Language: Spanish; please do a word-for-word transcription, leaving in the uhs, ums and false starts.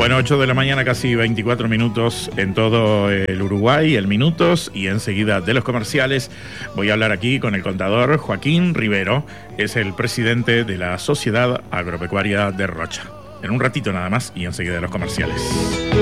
Bueno, ocho de la mañana, casi veinticuatro minutos en todo el Uruguay, el Minutos, y enseguida de los comerciales voy a hablar aquí con el contador Joaquín Rivero, es el presidente de la Sociedad Agropecuaria de Rocha. En un ratito nada más y enseguida de los comerciales.